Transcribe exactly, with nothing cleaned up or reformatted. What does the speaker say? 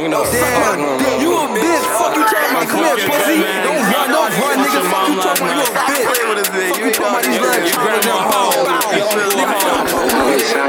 You know, Damn, you a bitch. Fuck you talking about? Come here, pussy. Don't run, don't run, nigga. Fuck you talking about? You a